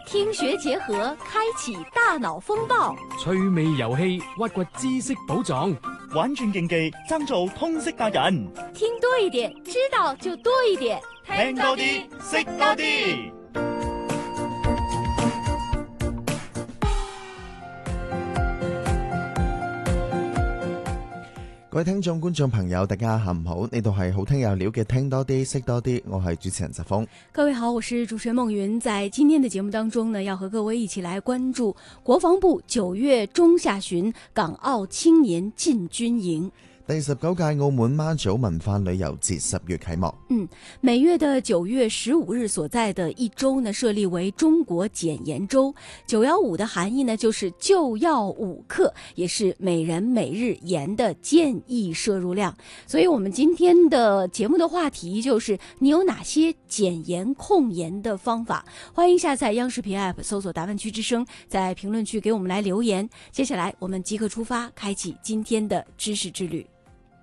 聽學結合，開啟大腦風暴； 趣味遊戲，挖掘知識寶藏； 玩轉競技，爭做通識達人。 聽多一點，知道就多一點。 聽多啲，識多啲。 各位聽眾觀眾朋友大家下午好，呢度係好聽有料嘅聽多啲識多啲，我係主持人澤峰。 各位好，我是主持人夢雲。在今天的節目當中呢，要和各位一起來關注國防部9月中下旬港澳青年進軍營。 第19屆澳門媽祖文化旅遊節10月啟幕。 每月的9月15日所在的一周呢，設立為中國檢驗周。915的含義呢，就是就要5克，也是每人每日鹽的建議攝入量。所以我們今天的節目的話題就是你有哪些減鹽控鹽的方法？歡迎下載央視頻 App 搜索大灣區之聲，在評論區給我們來留言。接下來我們即刻出發，開啟今天的知識之旅。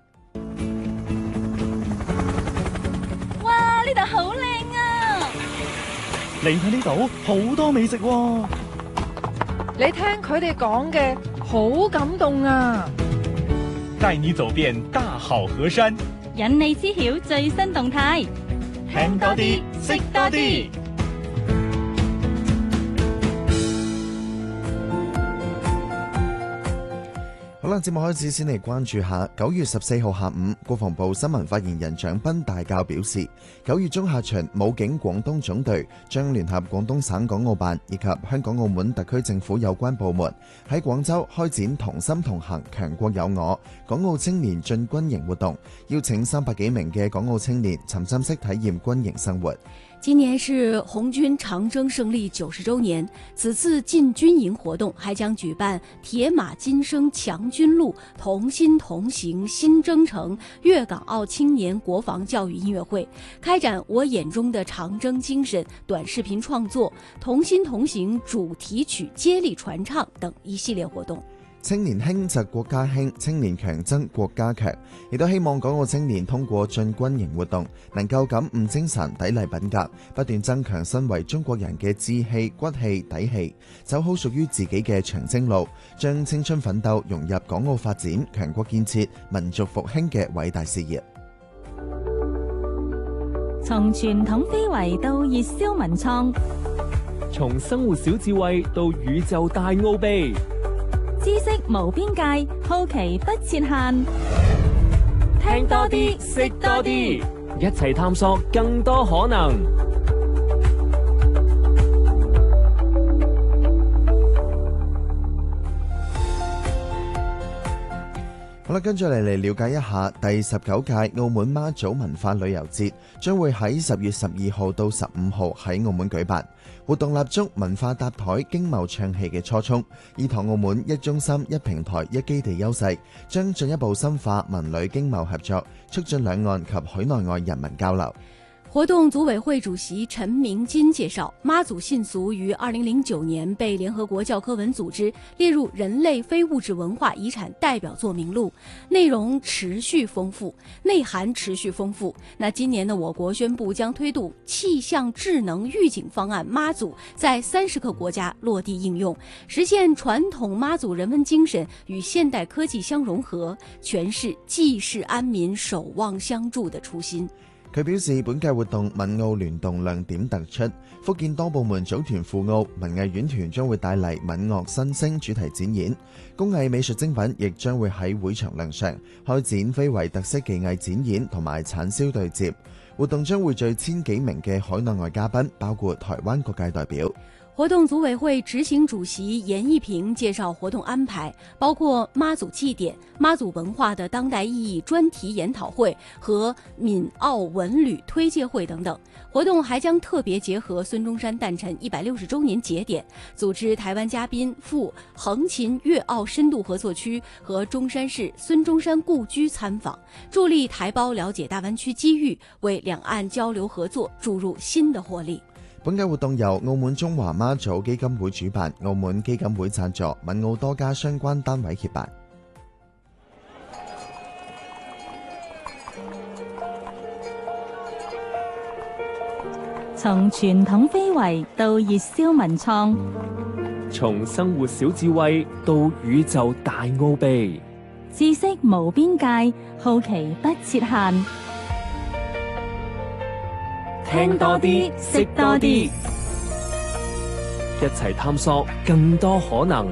哇！呢度好靚啊！ 嚟睇呢度好多美食喎。 你聽佢哋講嘅好感動啊！ 帶你走遍大好河山， 引你知曉最新動態， 聽多啲，識多啲。 好啦，節目開始先嚟關注下9月14號下午，國防部新聞發言人蔣斌大校表示，9月中下旬，武警廣東總隊將聯合廣東省港澳辦以及香港澳門特區政府有關部門喺廣州開展同心同行、強國有我港澳青年進軍營活動，邀請300幾名嘅港澳青年沉浸式體驗軍營生活。 今年是紅軍長征勝利90周年，此次進軍營活動還將舉辦鐵馬金聲強軍路同心同行新征程粵港澳青年國防教育音樂會，開展我眼中的長征精神短視頻創作、同心同行主題曲接力傳唱等一系列活動。 青年興則國家興，青年強則國家強，亦都希望港澳青年通過進軍營活動，能夠感悟精神、砥礪品格，不斷增強身為中國人嘅志氣、骨氣、底氣，走好屬於自己嘅長征路，將青春奮鬥融入港澳發展、強國建設、民族復興嘅偉大事業。 從傳統非遺到熱銷文創， 從生活小智慧到宇宙大奧秘， 知識無邊界，好奇不設限。 聽多啲，識多啲，一齊探索更多可能。 好啦，跟住嚟了解一下第19屆澳門媽祖文化旅遊節將會喺10月12號到15號喺澳門舉辦。活動立足文化搭台、經貿唱戲嘅初衷，依託澳門一中心、一平台、一基地優勢，將進一步深化文旅經貿合作，促進兩岸及海內外人民交流。 活動組委會主席陳明金介紹，媽祖信俗於2009年被聯合國教科文組織列入人類非物質文化遺產代表作名錄，內涵持續豐富。那今年呢，我國宣布將推動氣象智能預警方案媽祖在30個國家落地應用，實現傳統媽祖人文精神與現代科技相融合，詮釋濟世安民、守望相助的初心。 佢表示，本屆活動閩澳聯動亮點突出，福建多部門組團赴澳，文藝院團將會帶嚟閩樂新聲主題展演，工藝美術精品亦將會喺會場亮相，開展非遺特色技藝展演同埋產銷對接。活動將匯聚1000幾名嘅海內外嘉賓，包括台灣各界代表。 活動組委會執行主席嚴一平介紹活動安排，包括媽祖祭典、媽祖文化的當代意義專題研討會和閩澳文旅推介會等等。活動還將特別結合孫中山誕辰160周年節點，組織台灣嘉賓赴橫琴粵澳深度合作區和中山市孫中山故居參訪，助力台胞了解大灣區機遇，為兩岸交流合作注入新的活力。 本屆活動由澳門中華媽祖基金會主辦，澳門基金會贊助，閩澳多家相關單位協辦。 尋從傳統非遺到熱銷文創， 從生活小智慧到宇宙大奧秘， 知識無邊界，好奇不設限。 聽多啲，識多啲，一齊探索更多可能。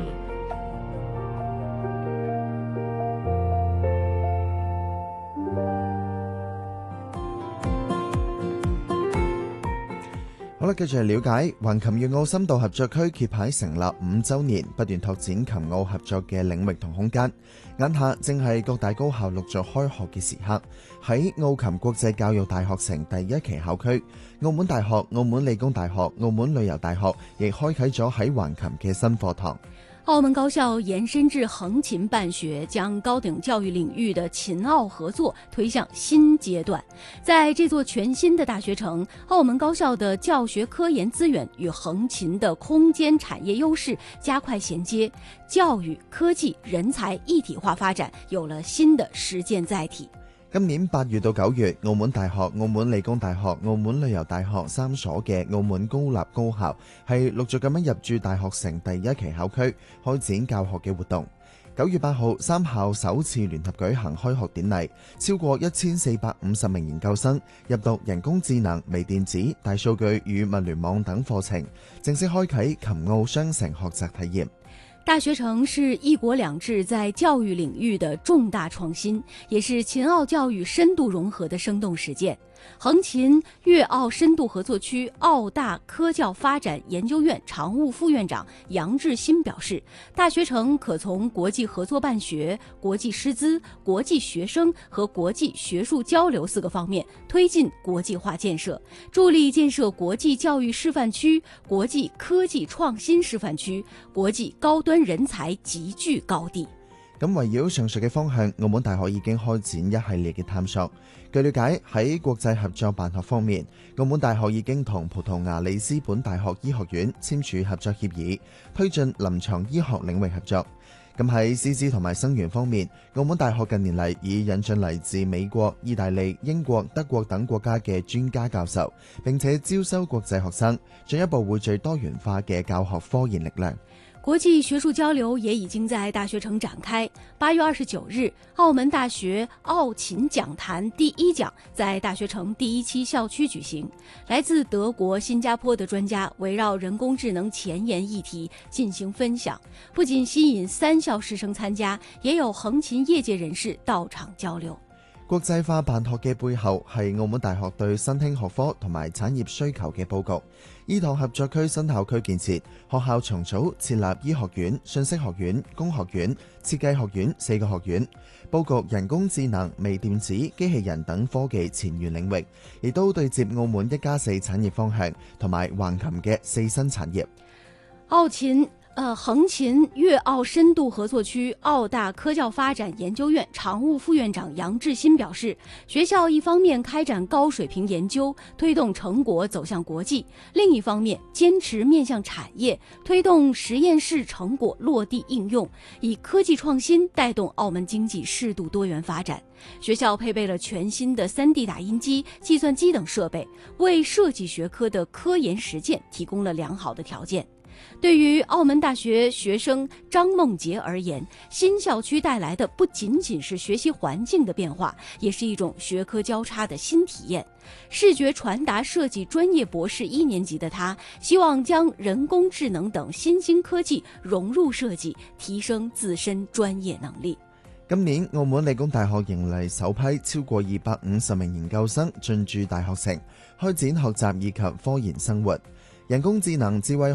好啦，繼續嚟了解橫琴粵澳深度合作區揭牌成立5週年，不斷拓展琴澳合作嘅領域同空間。眼下正係各大高校陸續開學嘅時刻，喺澳琴國際教育大學城第1期校區，澳門大學、澳門理工大學、澳門旅遊大學亦開啟咗喺橫琴嘅新課堂。 澳門高校延伸至橫琴辦學，將高等教育領域的秦澳合作推向新階段。在這座全新的大學城，澳門高校的教學科研資源與橫琴的空間產業優勢加快銜接，教育、科技、人才一體化發展有了新的實踐載體。 今年8月到9月，澳門大學、澳門理工大學、澳門旅遊大學3所嘅澳門公立高校係陸續咁樣入駐大學城第1期校區，開展教學嘅活動。9月8號，3校首次聯合舉行開學典禮，超過1450名研究生入讀人工智能、微電子、大數據與物聯網等課程，正式開啟琴澳雙城學習體驗。 大學城是一國兩制在教育領域的重大創新，也是秦澳教育深度融合的生動實踐。橫琴粵澳深度合作區澳大科教發展研究院常務副院長楊志新表示，大學城可從國際合作辦學、國際師資、國際學生和國際學術交流4個方面推進國際化建設，助力建設國際教育示範區、國際科技創新示範區、國際高端人才集聚高地。 咁圍繞上述嘅方向，澳門大學已經開展一系列嘅探索。據了解，喺國際合作辦學方面，澳門大學已經同葡萄牙里斯本大學醫學院簽署合作協議，推進臨床醫學領域合作。咁喺師資同埋生源方面，澳門大學近年嚟已引進嚟自美國、意大利、英國、德國等國家嘅專家教授，並且招收國際學生，進一步匯聚多元化嘅教學科研力量。 國際學術交流也已經在大學城展開。8月29日，澳門大學澳琴講壇第1講在大學城第1期校區舉行。來自德國、新加坡的專家圍繞人工智能前沿議題進行分享，不僅吸引3校師生參加，也有橫琴業界人士到場交流。 國際化辦學嘅背後係澳門大學對新興學科同埋產業需求嘅佈局。依託合作區新校區建設，學校重組設立醫學院、信息學院、工學院、設計學院4個學院，佈局人工智能、微電子、機器人等科技前沿領域，亦都對接澳門1+4產業方向同埋橫琴嘅4新產業。 橫琴粵澳深度合作區澳大科教發展研究院常務副院長楊志新表示，學校一方面開展高水平研究，推動成果走向國際；另一方面堅持面向產業，推動實驗室成果落地應用，以科技創新帶動澳門經濟適度多元發展。學校配備了全新的3D 打印機、計算機等設備，為設計學科的科研實踐提供了良好的條件。對於澳門大學學生張夢潔而言，新校區帶來的不僅僅是學習環境的變化，也是一種學科交叉的新體驗。視覺傳達設計專業博士1年級的他，希望將人工智能等新興科技融入設計，提升自身專業能力。 今年澳門理工大學迎嚟首批超過250名研究生進駐大學城，開展學習以及科研生活。人工智能智慧